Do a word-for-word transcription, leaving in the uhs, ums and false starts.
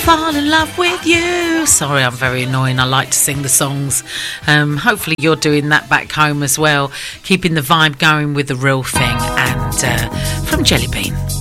Fall in love with you. Sorry, I'm very annoying. I like to sing the songs. Um, hopefully you're doing that back home as well. Keeping the vibe going with the real thing. And uh, from Jelly Bean.